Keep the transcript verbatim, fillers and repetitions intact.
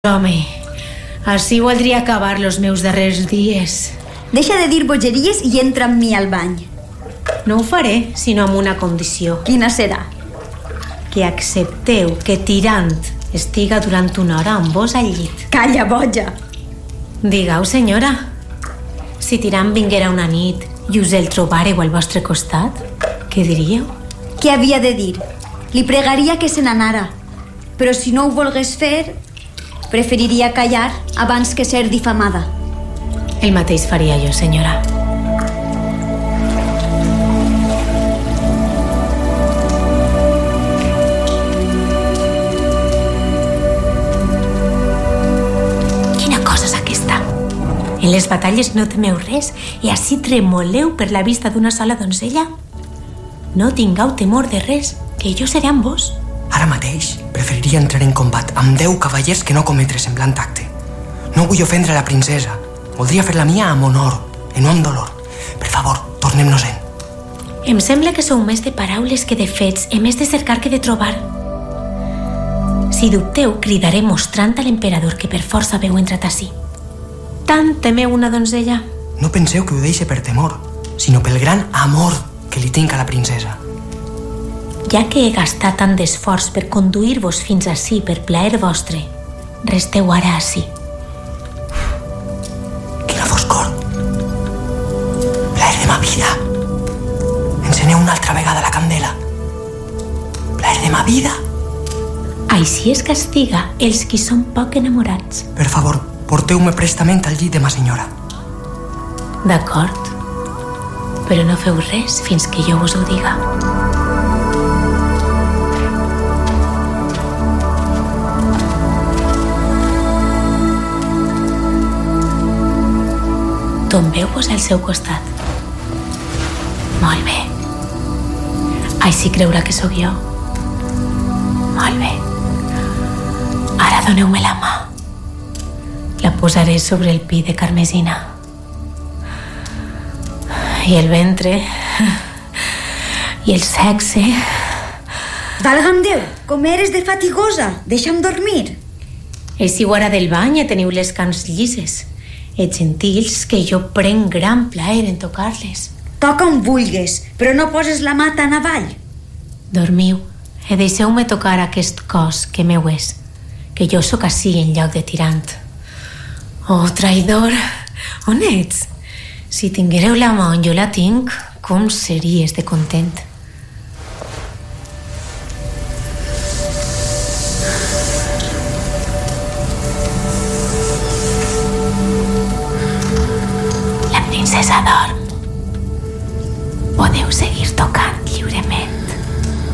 Home, així voldria acabar els meus darrers dies. Deixa de dir bogeries i entra amb mi al bany. No ho faré, sinó amb una condició. Quina serà? Que accepteu que Tirant estiga durant una hora amb vos al llit. Calla, boja. Digueu, senyora, si Tirant vinguera una nit i us el trobàreu al vostre costat, què diríeu? Què havia de dir? Li pregaria que se n'anara, però si no ho volgués fer, preferiria callar abans que ser difamada. El mateix faria jo, senyora. Quina cosa és aquesta? En les batalles no temeu res i així tremoleu per la vista d'una sola donzella? No tingueu temor de res, que jo seré amb vos. Ara mateix preferiria entrar en combat amb deu cavallers que no cometre semblant acte. No vull ofendre la princesa. Voldria fer la mia amb honor, i no amb dolor. Per favor, tornem-nos-en. Em sembla que sou més de paraules que de fets, i més de cercar que de trobar. Si dubteu, cridaré mostrant a l'emperador que per força veu entrat ací. Tant temeu una donzella? No penseu que ho deixe per temor, sinó pel gran amor que li tinc a la princesa. Ja que he gastat tant d'esforç per conduir-vos fins ací per plaer vostre, resteu ara ací. Quina foscor! Plaer de ma vida! Enceneu una altra vegada la candela. Plaer de ma vida! Així es castiga els qui són poc enamorats. Per favor, porteu-me prestament al llit de ma senyora. D'acord, però no feu res fins que jo us ho diga. Tombeu-vos al seu costat. Molt bé. Així creurà que sóc jo. Molt bé. Ara doneu-me la mà. La posaré sobre el pi de carmesina. I el ventre. I el sexe. Valga'm Déu, com eres de fatigosa. Deixa'm dormir. Eixiu ara del bany i teniu les cans llises. Ets gentils que jo prenc gran plaer en tocar-les. Toca on vulgues, però no poses la mà tan avall. Dormiu i deixeu-me tocar aquest cos que meu és, que jo sóc ací en lloc de Tirant. Oh, traïdor, on ets? Si tinguéreu la mà on jo la tinc, com series de content? La princesa dorm. Podeu seguir tocant lliurement.